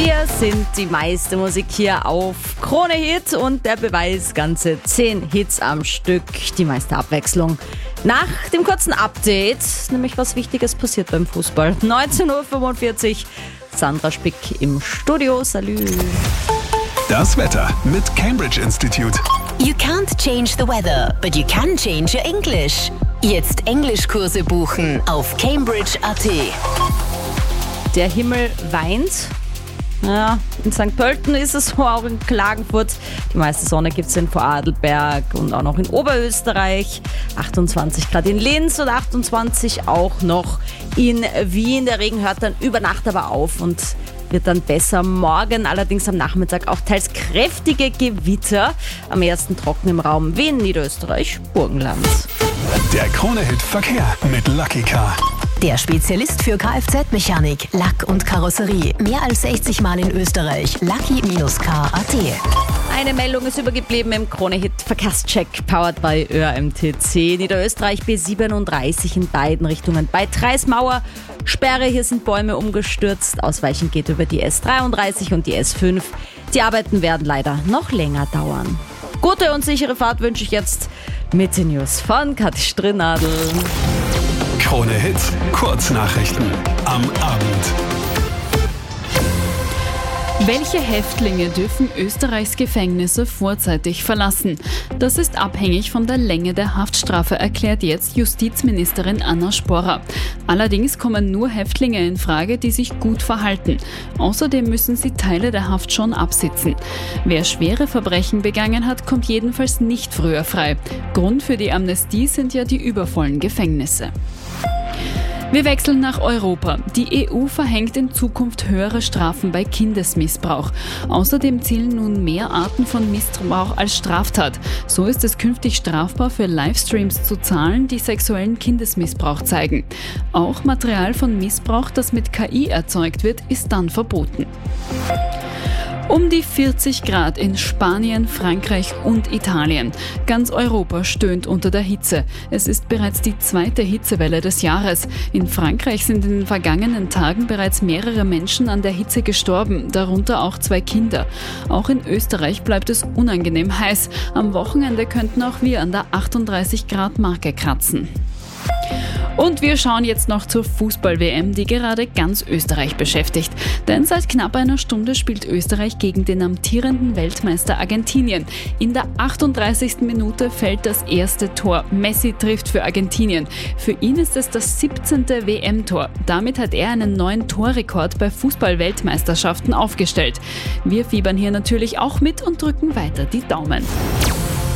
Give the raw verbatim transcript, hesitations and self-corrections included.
Wir sind die meiste Musik hier auf Krone Hit und der Beweis ganze zehn Hits am Stück, die meiste Abwechslung. Nach dem kurzen Update, nämlich was Wichtiges passiert beim Fußball. neunzehn Uhr fünfundvierzig, Sandra Spick im Studio. Salü. Das Wetter mit Cambridge Institute. You can't change the weather, but you can change your English. Jetzt Englischkurse buchen auf cambridge punkt a t. Der Himmel weint. Ja, in Sankt Pölten ist es so, auch in Klagenfurt. Die meiste Sonne gibt es in Vorarlberg und auch noch in Oberösterreich. achtundzwanzig Grad in Linz und achtundzwanzig auch noch in Wien. Der Regen hört dann über Nacht aber auf und wird dann besser. Morgen allerdings am Nachmittag auch teils kräftige Gewitter. Am ersten trocken im Raum Wien, Niederösterreich, Burgenland. Der Krone-Hit Verkehr mit Lucky Car. Der Spezialist für Kfz-Mechanik, Lack und Karosserie. Mehr als sechzig Mal in Österreich. Lucky Car punkt a t. Eine Meldung ist übergeblieben im Krone-Hit Verkehrscheck, powered by Ö R M T C. Niederösterreich B siebenunddreißig in beiden Richtungen bei Treismauer. Sperre, hier sind Bäume umgestürzt. Ausweichen geht über die S dreiunddreißig und die S fünf. Die Arbeiten werden leider noch länger dauern. Gute und sichere Fahrt wünsche ich jetzt mit den News von Kathi Strinnadl. Krone Hit, Kurznachrichten am Abend. Welche Häftlinge dürfen Österreichs Gefängnisse vorzeitig verlassen? Das ist abhängig von der Länge der Haftstrafe, erklärt jetzt Justizministerin Anna Sporrer. Allerdings kommen nur Häftlinge in Frage, die sich gut verhalten. Außerdem müssen sie Teile der Haft schon absitzen. Wer schwere Verbrechen begangen hat, kommt jedenfalls nicht früher frei. Grund für die Amnestie sind ja die übervollen Gefängnisse. Wir wechseln nach Europa. Die E U verhängt in Zukunft höhere Strafen bei Kindesmissbrauch. Außerdem zählen nun mehr Arten von Missbrauch als Straftat. So ist es künftig strafbar, für Livestreams zu zahlen, die sexuellen Kindesmissbrauch zeigen. Auch Material von Missbrauch, das mit K I erzeugt wird, ist dann verboten. Um die vierzig Grad in Spanien, Frankreich und Italien. Ganz Europa stöhnt unter der Hitze. Es ist bereits die zweite Hitzewelle des Jahres. In Frankreich sind in den vergangenen Tagen bereits mehrere Menschen an der Hitze gestorben, darunter auch zwei Kinder. Auch in Österreich bleibt es unangenehm heiß. Am Wochenende könnten auch wir an der achtunddreißig Grad Marke kratzen. Und wir schauen jetzt noch zur Fußball-W M, die gerade ganz Österreich beschäftigt. Denn seit knapp einer Stunde spielt Österreich gegen den amtierenden Weltmeister Argentinien. In der achtunddreißigsten Minute fällt das erste Tor. Messi trifft für Argentinien. Für ihn ist es das siebzehnte W M-Tor. Damit hat er einen neuen Torrekord bei Fußball-Weltmeisterschaften aufgestellt. Wir fiebern hier natürlich auch mit und drücken weiter die Daumen.